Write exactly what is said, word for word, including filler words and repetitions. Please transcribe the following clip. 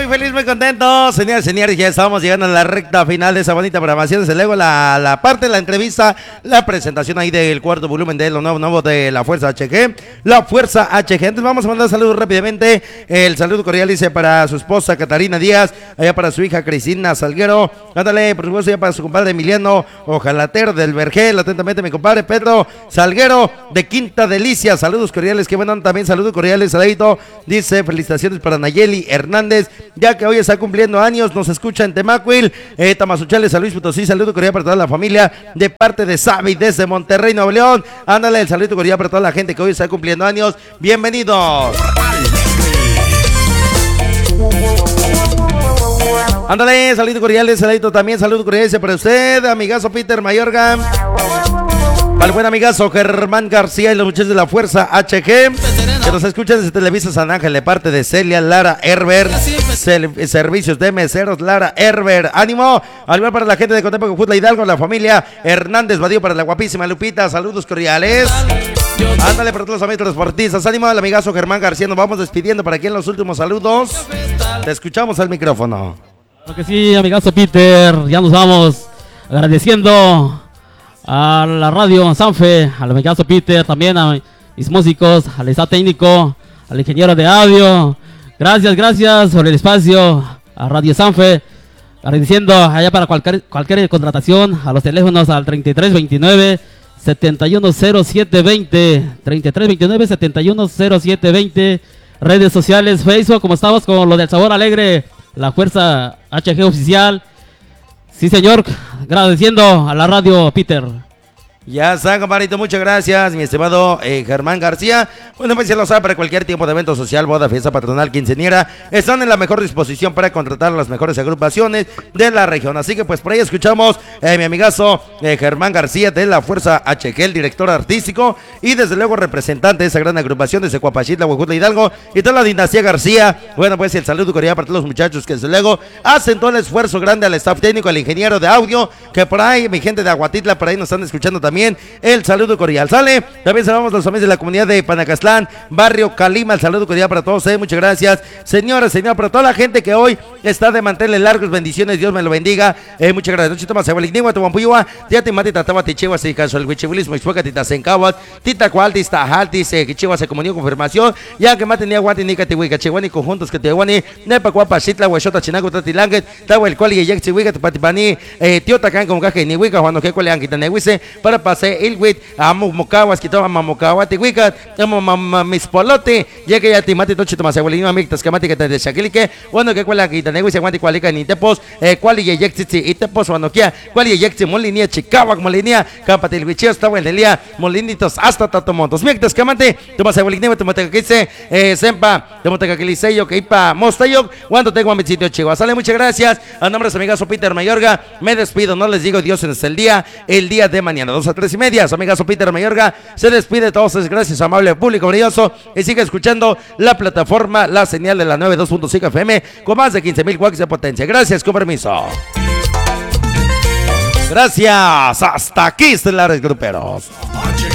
muy feliz, muy contento. Señores, señores, ya estamos llegando a la recta final de esa bonita programación. Desde luego la, la parte de la entrevista, la presentación ahí del cuarto volumen de lo nuevo, nuevo de la Fuerza H G. La Fuerza H G. Entonces vamos a mandar saludos rápidamente. El saludo cordial dice para su esposa Catarina Díaz, allá para su hija Cristina Salguero. Ándale, por supuesto, ya para su compadre Emiliano Ojalater del Vergel. Atentamente, mi compadre Pedro Salguero de Quinta Delicia. Saludos cordiales, que bueno, también saludos cordiales, Saladito. Dice felicitaciones para Nayeli Hernández, ya que hoy está cumpliendo años, nos escucha en Temacuil, eh, Tamazuchales, San Luis Potosí. Saludo cordial para toda la familia de parte de Sabi desde Monterrey, Nuevo León. Ándale, el saludo cordial para toda la gente que hoy está cumpliendo años. Bienvenidos. Ándale, saludo cordial, saludito también, saludo cordial para usted, amigazo Peter Mayorga. Para el buen amigazo Germán García y los muchachos de la Fuerza H G que nos escuchan desde Televisa San Ángel de parte de Celia Lara Herber, servicios de meseros Lara Herber. Ánimo, al igual para la gente de Cotepa Cojutla Hidalgo, la familia Hernández Badío, para la guapísima Lupita, saludos cordiales. Ándale para todos los amigos transportistas, ánimo al amigazo Germán García. Nos vamos despidiendo para aquí en los últimos saludos. Te escuchamos al micrófono. Lo que sí, amigazo Peter, ya nos vamos agradeciendo a la radio Sanfe, al amigazo Peter, también a mis músicos, al estado técnico, al ingeniero de audio. Gracias, gracias por el espacio a Radio Sanfe. Agradeciendo allá para cualquier, cualquier contratación a los teléfonos al treinta y tres veintinueve setenta y uno cero siete veinte, treinta y tres veintinueve setenta y uno cero siete veinte. Redes sociales, Facebook, como estamos con lo del Sabor Alegre, la Fuerza H G Oficial. Sí, señor, agradeciendo a la radio Peter. Ya está, compadrito, muchas gracias, mi estimado eh, Germán García. Bueno, pues ya lo sabe, para cualquier tipo de evento social, boda, fiesta patronal, quinceañera, están en la mejor disposición para contratar las mejores agrupaciones de la región. Así que pues por ahí escuchamos a eh, mi amigazo eh, Germán García de la Fuerza H G, el director artístico y desde luego representante de esa gran agrupación de Secuapachitla, Huejutla Hidalgo y toda la dinastía García. Bueno, pues el saludo cordial para todos los muchachos que desde luego hacen todo el esfuerzo grande, al staff técnico, al ingeniero de audio, que por ahí, mi gente de Aguatitla, por ahí nos están escuchando también. El saludo cordial, ¿sale? También saludamos a los amigos de la comunidad de Panacastlán, barrio Calima, el saludo cordial para todos ustedes, muchas gracias, señoras, señor, para toda la gente que hoy está de mantenerle largos, bendiciones, Dios me lo bendiga, eh, muchas gracias. Noche Tomás Abueligniwa, Tomampuyua, Tiati Matita Tabati Chihuas y Caso el Huichibulismo, Expoca Tita Sencahuas, Tita Cualtis, Tajaltis, eh, Chihuas se comunicó confirmación, ya que matenía Guati, Nica Tihuica, Chihuani, conjuntos que Tihuani, Nepa Cuapa, Chitla, Hueshota, Chinago, Tatilanget, Tahuel Cuali, Yex, Huica, Patipani, eh, Tiotacan, con Caje, Nihuica, Juan Oque, Cualeanquita, Nehuise, para pase. Ilwit, amo mocawas, quitaba mamocawati, wicat, amo mispolote, llega ya timati, tochi tomas abuelino, amictas, camati, que te deshaquilique, bueno, que cuela quita negocia, guanti, cualica, ni tepos, eh, cuali yexitzi, y tepos, cuanoquia, cuali yexi, molinia, chicahuac, molinia, capatil, bichio, estaba en el día, molinitos, hasta tatomontos, mictas, camate, tomas abuelino, tomatecaquise, eh, sempa, tomatecaquiliseyo, que ipa, mostayo, cuando tengo a mi sitio chihuahua. Sale, muchas gracias, a nombre de su amigazo Peter Mayorga, me despido, no les digo Dios en el día, el día de mañana, dos a tres y media. Su amigazo Peter Mayorga se despide de todos ustedes, gracias amable público brilloso, y sigue escuchando la plataforma, la señal de la noventa y dos punto cinco F M con más de quince mil watts de potencia. Gracias, con permiso. Gracias, hasta aquí, estelares gruperos.